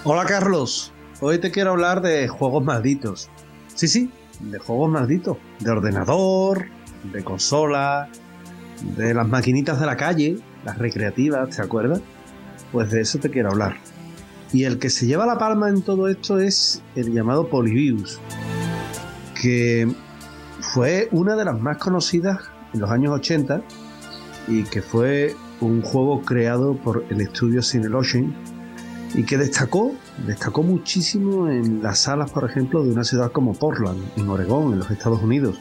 Hola Carlos, hoy te quiero hablar de juegos malditos. Sí, de juegos malditos, de ordenador, de consola, de las maquinitas de la calle, las recreativas, ¿te acuerdas? Pues de eso te quiero hablar. Y el que se lleva la palma en todo esto es el llamado Polybius, que fue una de las más conocidas en los años 80 y que fue un juego creado por el estudio Sinel Ocean y que destacó muchísimo en las salas, por ejemplo, de una ciudad como Portland, en Oregón, en los Estados Unidos.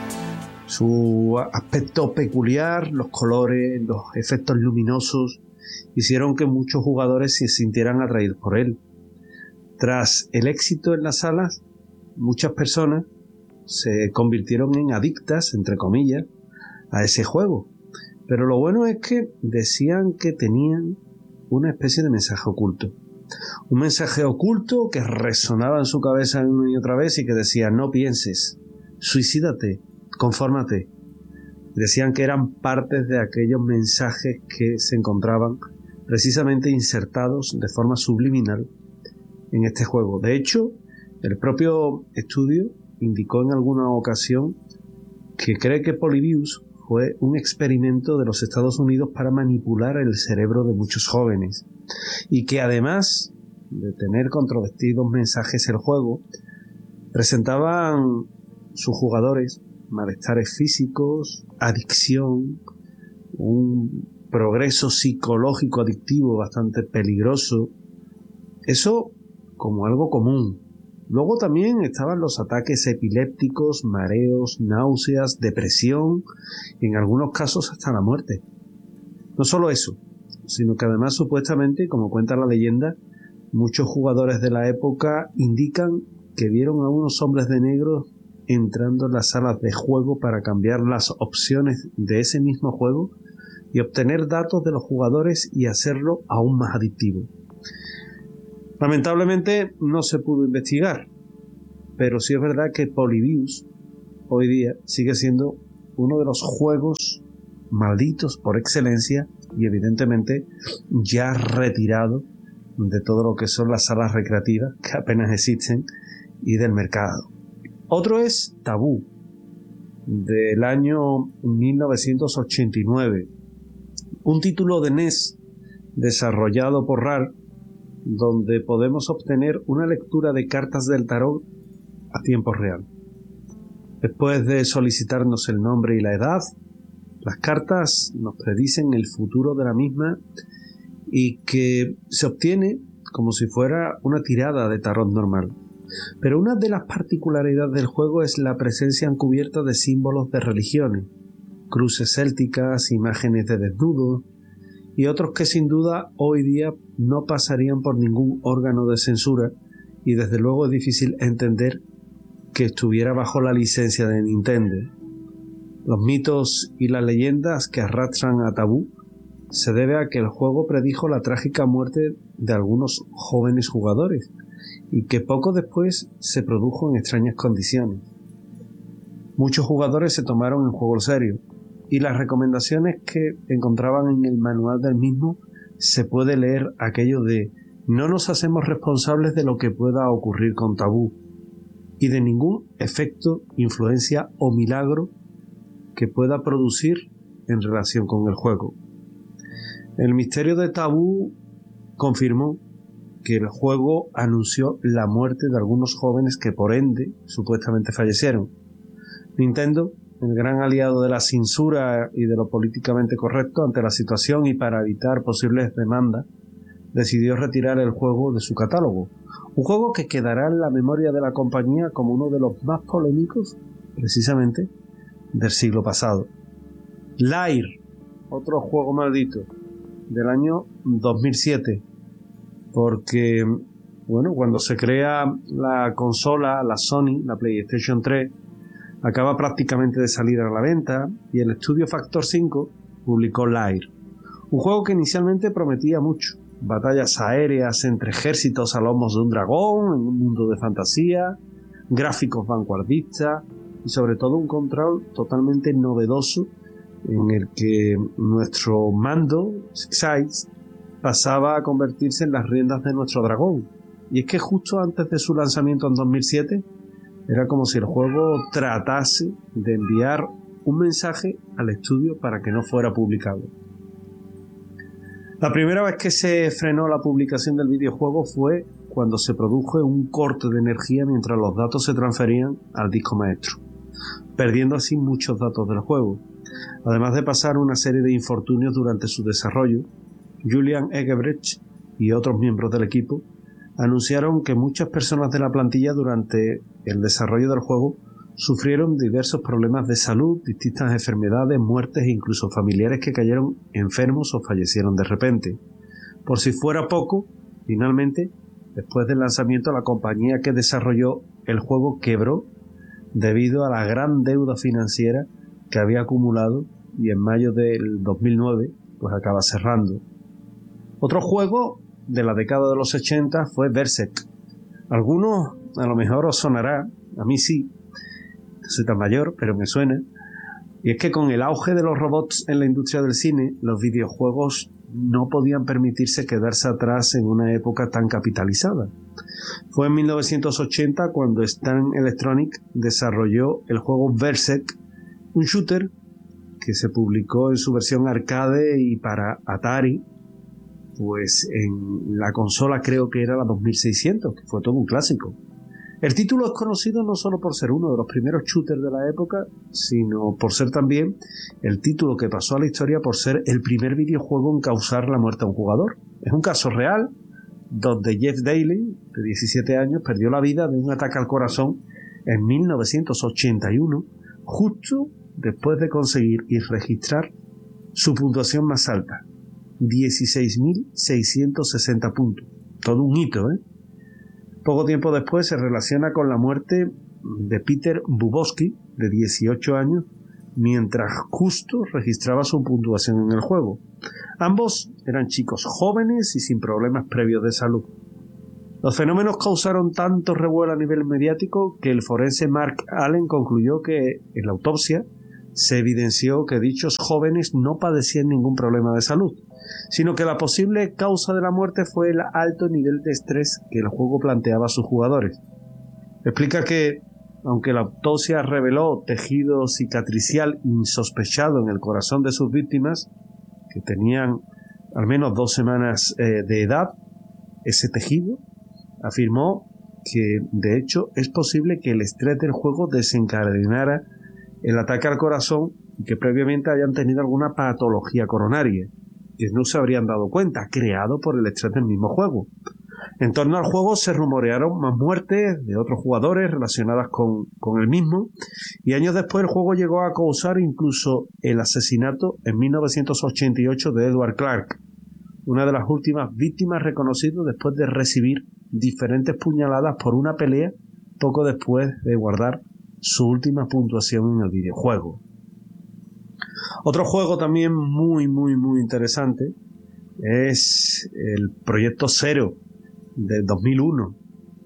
Su aspecto peculiar, los colores, los efectos luminosos, hicieron que muchos jugadores se sintieran atraídos por él. Tras el éxito en las salas, muchas personas se convirtieron en adictas, entre comillas, a ese juego. Pero lo bueno es que decían que tenían una especie de mensaje oculto. Un mensaje oculto que resonaba en su cabeza una y otra vez y que decía: no pienses, suicídate, confórmate. Decían que eran partes de aquellos mensajes que se encontraban precisamente insertados de forma subliminal en este juego. De hecho, el propio estudio indicó en alguna ocasión que cree que Polybius fue un experimento de los Estados Unidos para manipular el cerebro de muchos jóvenes, y que además de tener controvertidos mensajes el juego, presentaban sus jugadores malestares físicos, adicción, un progreso psicológico adictivo bastante peligroso. Eso como algo común. Luego también estaban los ataques epilépticos, mareos, náuseas, depresión y en algunos casos hasta la muerte. No solo eso, sino que además supuestamente, como cuenta la leyenda, muchos jugadores de la época indican que vieron a unos hombres de negro entrando en las salas de juego para cambiar las opciones de ese mismo juego y obtener datos de los jugadores y hacerlo aún más adictivo. Lamentablemente no se pudo investigar, pero sí es verdad que Polybius hoy día sigue siendo uno de los juegos malditos por excelencia y evidentemente ya retirado de todo lo que son las salas recreativas, que apenas existen, y del mercado. Otro es Tabú, del año 1989, un título de NES desarrollado por Rare, donde podemos obtener una lectura de cartas del tarot a tiempo real. Después de solicitarnos el nombre y la edad, las cartas nos predicen el futuro de la misma y que se obtiene como si fuera una tirada de tarot normal. Pero una de las particularidades del juego es la presencia encubierta de símbolos de religiones, cruces célticas, imágenes de desnudos y otros que sin duda hoy día no pasarían por ningún órgano de censura, y desde luego es difícil entender que estuviera bajo la licencia de Nintendo. Los mitos y las leyendas que arrastran a Tabú se debe a que el juego predijo la trágica muerte de algunos jóvenes jugadores y que poco después se produjo en extrañas condiciones. Muchos jugadores se tomaron el juego en serio y las recomendaciones que encontraban en el manual del mismo se puede leer aquello de: no nos hacemos responsables de lo que pueda ocurrir con Tabú y de ningún efecto, influencia o milagro que pueda producir en relación con el juego. El misterio de Tabú confirmó que el juego anunció la muerte de algunos jóvenes que por ende supuestamente fallecieron. Nintendo, el gran aliado de la censura y de lo políticamente correcto ante la situación y para evitar posibles demandas, decidió retirar el juego de su catálogo. Un juego que quedará en la memoria de la compañía como uno de los más polémicos, precisamente, del siglo pasado. Lair, otro juego maldito, del año 2007, porque, bueno, cuando se crea la consola, la Sony, la PlayStation 3, acaba prácticamente de salir a la venta y el estudio Factor 5 publicó Lair, un juego que inicialmente prometía mucho: batallas aéreas entre ejércitos a lomos de un dragón en un mundo de fantasía, gráficos vanguardistas y sobre todo un control totalmente novedoso en el que nuestro mando, Six Eyes, pasaba a convertirse en las riendas de nuestro dragón, Y es que justo antes de su lanzamiento en 2007, era como si el juego tratase de enviar un mensaje al estudio para que no fuera publicado. La primera vez que se frenó la publicación del videojuego fue cuando se produjo un corte de energía mientras los datos se transferían al disco maestro, perdiendo así muchos datos del juego. Además de pasar una serie de infortunios durante su desarrollo, Julian Eggebrecht y otros miembros del equipo anunciaron que muchas personas de la plantilla durante el desarrollo del juego sufrieron diversos problemas de salud, distintas enfermedades, muertes e incluso familiares que cayeron enfermos o fallecieron de repente. Por si fuera poco, finalmente, después del lanzamiento, la compañía que desarrolló el juego quebró debido a la gran deuda financiera que había acumulado y en mayo del 2009 pues acaba cerrando. Otro juego de la década de los 80 fue Berserk. Algunos a lo mejor os sonará, a mí sí, no soy tan mayor, pero me suena. Y es que con el auge de los robots en la industria del cine, los videojuegos no podían permitirse quedarse atrás en una época tan capitalizada. Fue en 1980 cuando Stan Electronic desarrolló el juego Berserk, un shooter que se publicó en su versión arcade y para Atari, pues en la consola creo que era la 2600, que fue todo un clásico. El título es conocido no solo por ser uno de los primeros shooters de la época, sino por ser también el título que pasó a la historia por ser el primer videojuego en causar la muerte a un jugador. Es un caso real donde Jeff Daly, de 17 años, perdió la vida de un ataque al corazón en 1981, justo después de conseguir y registrar su puntuación más alta, 16.660 puntos. Todo un hito, ¿eh? Poco tiempo después se relaciona con la muerte de Peter Bubowski, de 18 años, mientras justo registraba su puntuación en el juego. Ambos eran chicos jóvenes y sin problemas previos de salud. Los fenómenos causaron tanto revuelo a nivel mediático que el forense Mark Allen concluyó que en la autopsia se evidenció que dichos jóvenes no padecían ningún problema de salud, sino que la posible causa de la muerte fue el alto nivel de estrés que el juego planteaba a sus jugadores. Explica que, aunque la autopsia reveló tejido cicatricial insospechado en el corazón de sus víctimas, que tenían al menos 2 semanas de edad, ese tejido, afirmó que, de hecho, es posible que el estrés del juego desencadenara el ataque al corazón y que previamente hayan tenido alguna patología coronaria, que no se habrían dado cuenta, creado por el estrés del mismo juego. En torno al juego se rumorearon más muertes de otros jugadores relacionadas con el mismo, y años después el juego llegó a causar incluso el asesinato en 1988 de Edward Clark, una de las últimas víctimas reconocidas después de recibir diferentes puñaladas por una pelea poco después de guardar su última puntuación en el videojuego. Otro juego también muy interesante es el Proyecto Zero del 2001.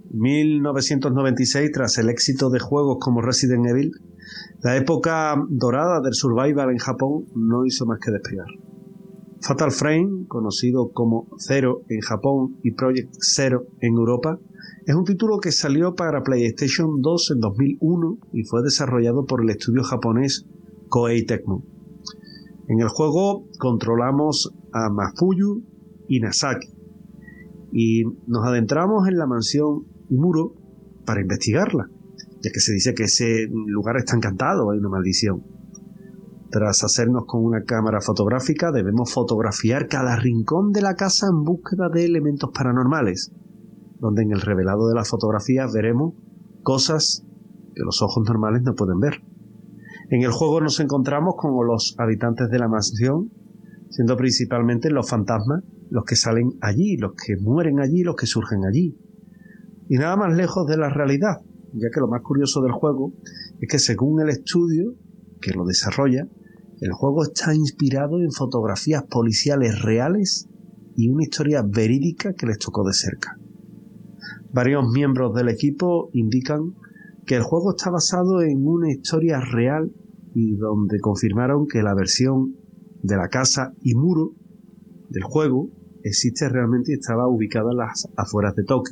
1996, tras el éxito de juegos como Resident Evil, la época dorada del survival en Japón no hizo más que despegar. Fatal Frame, conocido como Zero en Japón y Project Zero en Europa, es un título que salió para PlayStation 2 en 2001 y fue desarrollado por el estudio japonés Koei Tecmo. En el juego controlamos a Mafuyu Inazaki y nos adentramos en la mansión Imuro para investigarla, ya que se dice que ese lugar está encantado, hay una maldición. Tras hacernos con una cámara fotográfica, debemos fotografiar cada rincón de la casa en búsqueda de elementos paranormales, donde en el revelado de las fotografías veremos cosas que los ojos normales no pueden ver. En el juego nos encontramos con los habitantes de la mansión, siendo principalmente los fantasmas los que salen allí, los que mueren allí, los que surgen allí. Y nada más lejos de la realidad, ya que lo más curioso del juego es que según el estudio que lo desarrolla, el juego está inspirado en fotografías policiales reales y una historia verídica que les tocó de cerca. Varios miembros del equipo indican que el juego está basado en una historia real y donde confirmaron que la versión de la casa Imuro del juego existe realmente y estaba ubicada en las afueras de Tokio.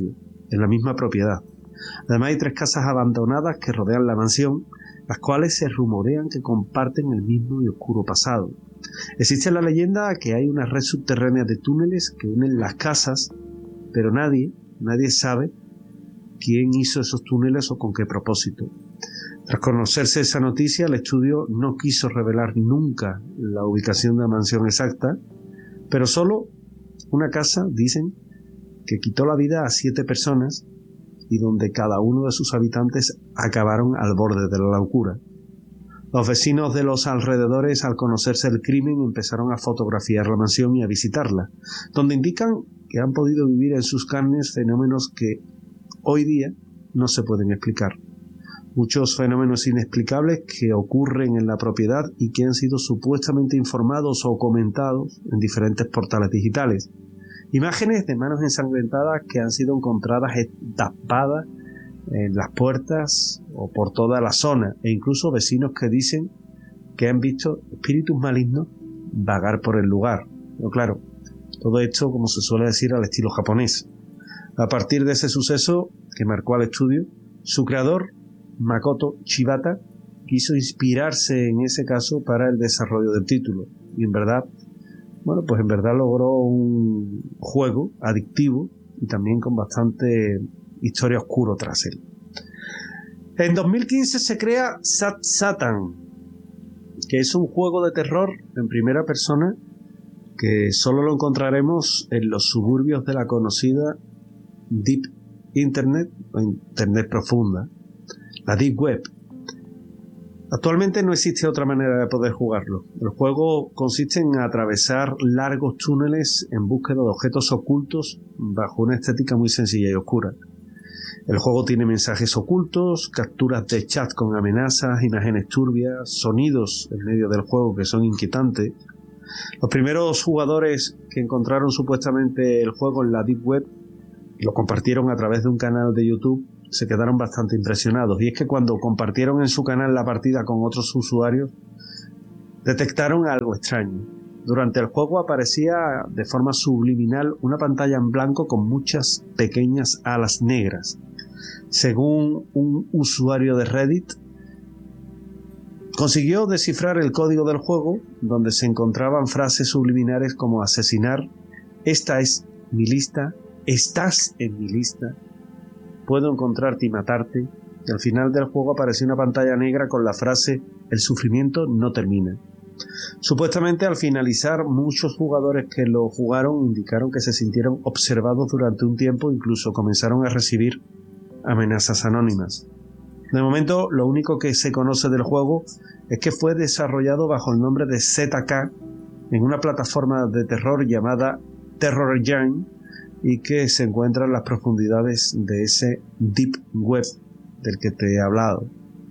en la misma propiedad. Además hay 3 casas abandonadas que rodean la mansión, las cuales se rumorean que comparten el mismo y oscuro pasado. Existe la leyenda que hay una red subterránea de túneles que unen las casas, pero nadie sabe quién hizo esos túneles o con qué propósito. Tras conocerse esa noticia, el estudio no quiso revelar nunca la ubicación de la mansión exacta, pero solo una casa, dicen, que quitó la vida a 7 personas y donde cada uno de sus habitantes acabaron al borde de la locura. Los vecinos de los alrededores, al conocerse el crimen, empezaron a fotografiar la mansión y a visitarla, donde indican que han podido vivir en sus carnes fenómenos que hoy día no se pueden explicar. Muchos fenómenos inexplicables que ocurren en la propiedad y que han sido supuestamente informados o comentados en diferentes portales digitales. Imágenes de manos ensangrentadas que han sido encontradas tapadas en las puertas o por toda la zona, e incluso vecinos que dicen que han visto espíritus malignos vagar por el lugar. Pero claro, todo esto, como se suele decir, al estilo japonés. A partir de ese suceso que marcó al estudio, su creador, Makoto Shibata, quiso inspirarse en ese caso para el desarrollo del título. Y en verdad logró un juego adictivo y también con bastante historia oscura tras él. En 2015 se crea Satan, que es un juego de terror en primera persona que solo lo encontraremos en los suburbios de la conocida Deep Internet o Internet profunda, la Deep Web. Actualmente no existe otra manera de poder jugarlo. El juego consiste en atravesar largos túneles en búsqueda de objetos ocultos bajo una estética muy sencilla y oscura. El juego tiene mensajes ocultos, capturas de chat con amenazas, imágenes turbias, sonidos en medio del juego que son inquietantes. Los primeros jugadores que encontraron supuestamente el juego en la Deep Web y lo compartieron a través de un canal de YouTube se quedaron bastante impresionados, y es que cuando compartieron en su canal la partida con otros usuarios detectaron algo extraño. Durante el juego aparecía de forma subliminal una pantalla en blanco con muchas pequeñas alas negras. Según un usuario de Reddit, consiguió descifrar el código del juego, donde se encontraban frases subliminares como asesinar, esta es mi lista, estás en mi lista, puedo encontrarte y matarte, y al final del juego apareció una pantalla negra con la frase el sufrimiento no termina. Supuestamente al finalizar, muchos jugadores que lo jugaron indicaron que se sintieron observados durante un tiempo, incluso comenzaron a recibir amenazas anónimas. De momento, lo único que se conoce del juego es que fue desarrollado bajo el nombre de ZK en una plataforma de terror llamada Terror Engine y que se encuentra en las profundidades de ese Deep Web del que te he hablado.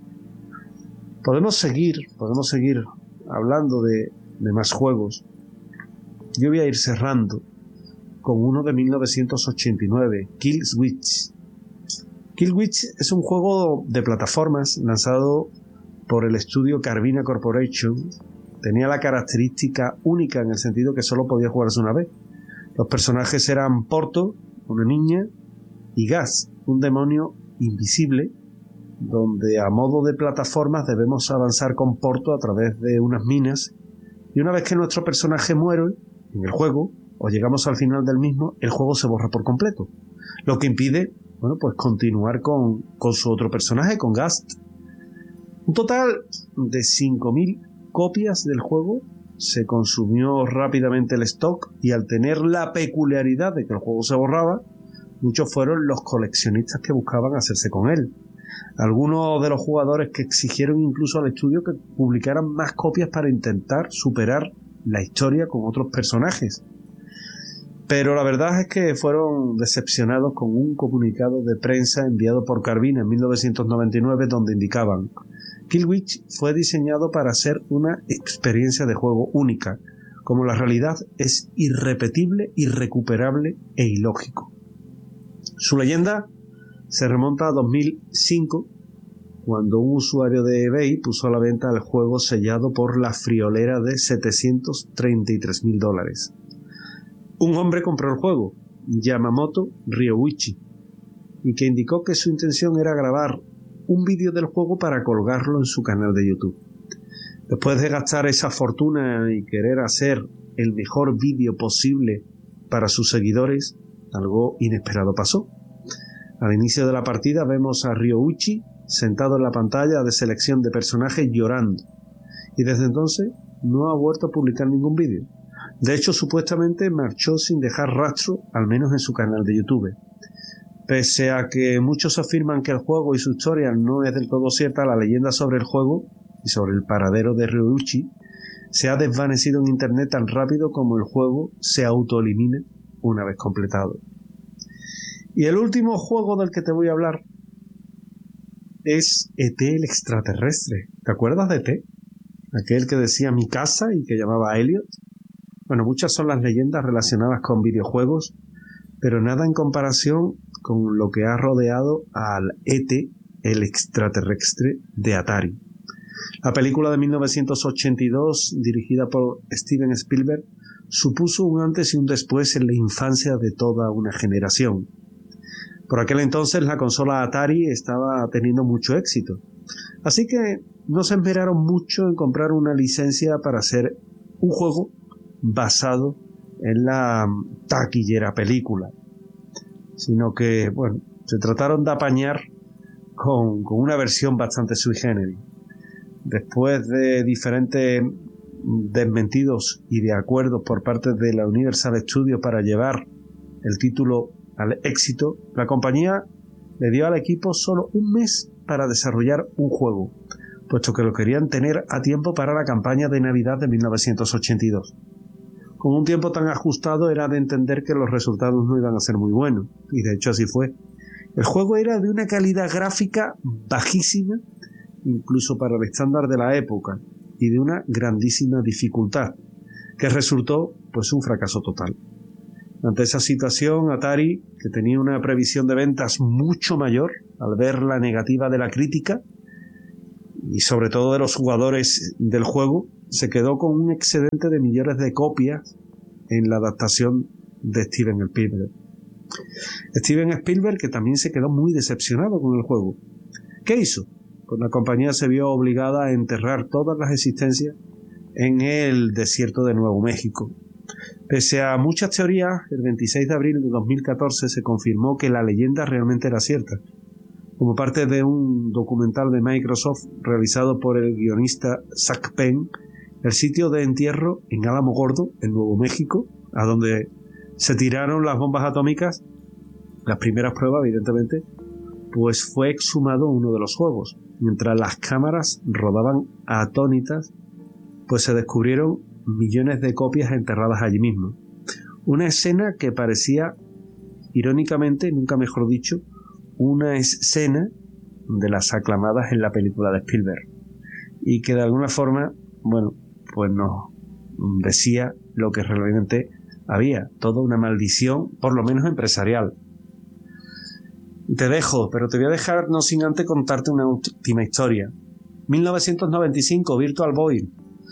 Podemos seguir hablando de más juegos. Yo voy a ir cerrando con uno de 1989, Killswitch. Killswitch es un juego de plataformas lanzado por el estudio Carbina Corporation. Tenía la característica única en el sentido que solo podía jugarse una vez. Los personajes eran Porto, una niña, y Gas, un demonio invisible, donde a modo de plataformas debemos avanzar con Porto a través de unas minas, y una vez que nuestro personaje muere en el juego, o llegamos al final del mismo, el juego se borra por completo, lo que impide continuar con su otro personaje, con Gast. Un total de 5.000 copias del juego. Se consumió rápidamente el stock y al tener la peculiaridad de que el juego se borraba, muchos fueron los coleccionistas que buscaban hacerse con él. Algunos de los jugadores que exigieron incluso al estudio que publicaran más copias para intentar superar la historia con otros personajes. Pero la verdad es que fueron decepcionados con un comunicado de prensa enviado por Carbina en 1999 donde indicaban: Killswitch fue diseñado para ser una experiencia de juego única, como la realidad es irrepetible, irrecuperable e ilógico. Su leyenda se remonta a 2005, cuando un usuario de eBay puso a la venta el juego sellado por la friolera de $733,000. Un hombre compró el juego, Yamamoto Ryoichi, y que indicó que su intención era grabar un vídeo del juego para colgarlo en su canal de YouTube. Después de gastar esa fortuna y querer hacer el mejor vídeo posible para sus seguidores, algo inesperado pasó. Al inicio de la partida vemos a Ryoichi sentado en la pantalla de selección de personajes llorando, y desde entonces no ha vuelto a publicar ningún vídeo. De hecho, supuestamente marchó sin dejar rastro, al menos en su canal de YouTube. Pese a que muchos afirman que el juego y su historia no es del todo cierta, la leyenda sobre el juego y sobre el paradero de Ryoichi se ha desvanecido en internet tan rápido como el juego se autoelimina una vez completado. Y el último juego del que te voy a hablar es E.T. el extraterrestre. ¿Te acuerdas de E.T.? Aquel que decía mi casa y que llamaba Elliot. Bueno, muchas son las leyendas relacionadas con videojuegos, pero nada en comparación con lo que ha rodeado al E.T. el extraterrestre de Atari. La película de 1982, dirigida por Steven Spielberg, supuso un antes y un después en la infancia de toda una generación. Por aquel entonces la consola Atari estaba teniendo mucho éxito, así que no se esmeraron mucho en comprar una licencia para hacer un juego basado en la taquillera película, sino que, bueno, se trataron de apañar con una versión bastante sui generis. Después de diferentes desmentidos y de acuerdos por parte de la Universal Studios para llevar el título al éxito, la compañía le dio al equipo solo un mes para desarrollar un juego, puesto que lo querían tener a tiempo para la campaña de Navidad de 1982. Con un tiempo tan ajustado era de entender que los resultados no iban a ser muy buenos, y de hecho así fue. El juego era de una calidad gráfica bajísima, incluso para el estándar de la época, y de una grandísima dificultad, que resultó pues un fracaso total. Ante esa situación, Atari, que tenía una previsión de ventas mucho mayor, al ver la negativa de la crítica y sobre todo de los jugadores del juego, se quedó con un excedente de millones de copias en la adaptación de Steven Spielberg. Steven Spielberg, que también se quedó muy decepcionado con el juego. ¿Qué hizo? Pues la compañía se vio obligada a enterrar todas las existencias en el desierto de Nuevo México. Pese a muchas teorías, el 26 de abril de 2014 se confirmó que la leyenda realmente era cierta. Como parte de un documental de Microsoft realizado por el guionista Zach Penn, el sitio de entierro en Álamo Gordo, en Nuevo México, a donde se tiraron las bombas atómicas, las primeras pruebas evidentemente, pues fue exhumado uno de los juegos. Mientras las cámaras rodaban atónitas, pues se descubrieron millones de copias enterradas allí mismo. Una escena que parecía, irónicamente, nunca mejor dicho, una escena de las aclamadas en la película de Spielberg, y que de alguna forma, bueno, pues nos decía lo que realmente había, toda una maldición, por lo menos empresarial. Te dejo, pero te voy a dejar no sin antes contarte una última historia. 1995, Virtual Boy,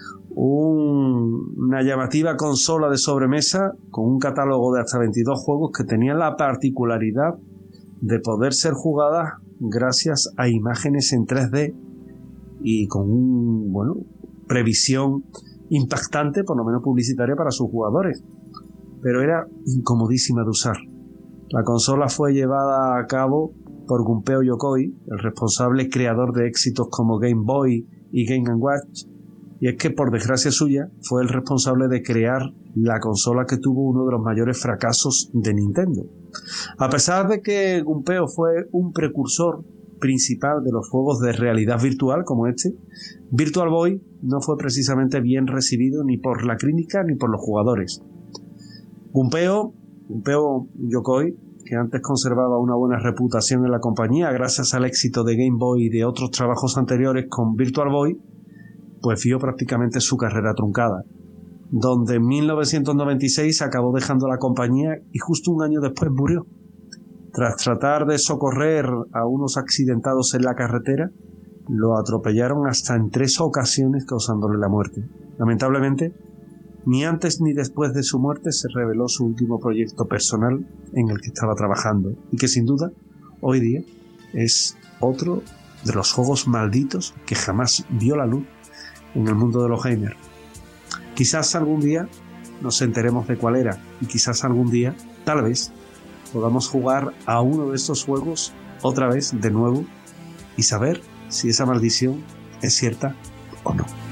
una llamativa consola de sobremesa con un catálogo de hasta 22 juegos que tenían la particularidad de poder ser jugadas gracias a imágenes en 3D y con previsión impactante, por lo menos publicitaria, para sus jugadores, pero era incomodísima de usar. La consola fue llevada a cabo por Gunpei Yokoi, el responsable creador de éxitos como Game Boy y Game & Watch, y es que, por desgracia suya, fue el responsable de crear la consola que tuvo uno de los mayores fracasos de Nintendo. A pesar de que Gunpei fue un precursor principal de los juegos de realidad virtual como este, Virtual Boy no fue precisamente bien recibido ni por la crítica ni por los jugadores. Gunpei Yokoi, que antes conservaba una buena reputación en la compañía gracias al éxito de Game Boy y de otros trabajos anteriores con Virtual Boy, pues vio prácticamente su carrera truncada, donde en 1996 acabó dejando la compañía y justo un año después murió. Tras tratar de socorrer a unos accidentados en la carretera, lo atropellaron hasta en 3 ocasiones, causándole la muerte. Lamentablemente, ni antes ni después de su muerte se reveló su último proyecto personal en el que estaba trabajando, y que sin duda hoy día es otro de los juegos malditos que jamás vio la luz en el mundo de los gamers. Quizás algún día nos enteremos de cuál era y quizás algún día, tal vez, podamos jugar a uno de estos juegos otra vez de nuevo y saber si esa maldición es cierta o no.